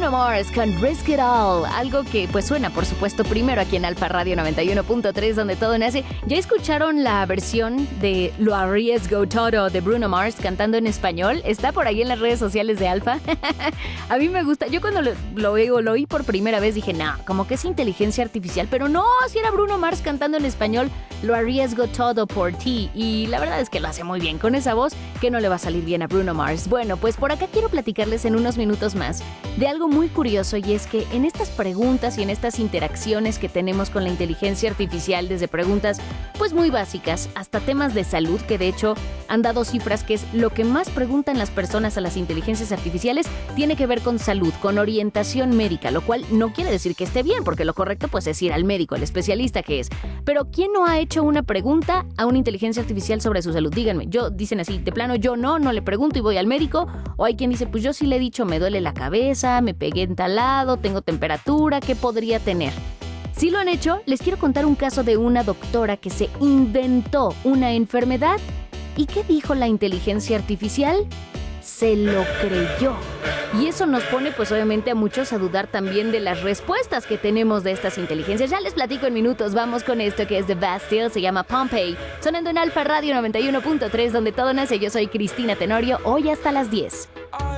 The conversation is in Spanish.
Bruno Mars con Risk It All, algo que pues suena por supuesto primero aquí en Alfa Radio 91.3 donde todo nace. ¿Ya escucharon la versión de Lo Arriesgo Todo de Bruno Mars cantando en español? Está por ahí en las redes sociales de Alfa. A mí me gusta, yo cuando lo oí por primera vez dije, no, como que es inteligencia artificial, pero no, si era Bruno Mars cantando en español Lo Arriesgo Todo por ti, y la verdad es que lo hace muy bien con esa voz que no le va a salir bien a Bruno Mars. Bueno, pues por acá quiero platicarles en unos minutos más de algo muy curioso, y es que en estas preguntas y en estas interacciones que tenemos con la inteligencia artificial, desde preguntas pues muy básicas hasta temas de salud, que de hecho han dado cifras que es lo que más preguntan las personas a las inteligencias artificiales, tiene que ver con salud, con orientación médica, lo cual no quiere decir que esté bien, porque lo correcto pues es ir al médico, al especialista que es. Pero ¿quién no ha hecho una pregunta a una inteligencia artificial sobre su salud? Díganme, dicen así, de plano yo no le pregunto y voy al médico, o hay quien dice, pues yo sí le he dicho, me duele la cabeza, me pegué en tal lado, tengo temperatura, ¿qué podría tener? Si lo han hecho, les quiero contar un caso de una doctora que se inventó una enfermedad. ¿Y qué dijo la inteligencia artificial? Se lo creyó. Y eso nos pone pues obviamente a muchos a dudar también de las respuestas que tenemos de estas inteligencias. Ya les platico en minutos, vamos con esto que es The Bastille, se llama Pompeii, sonando en Alfa Radio 91.3 donde todo nace. Yo soy Cristina Tenorio, hoy hasta las 10.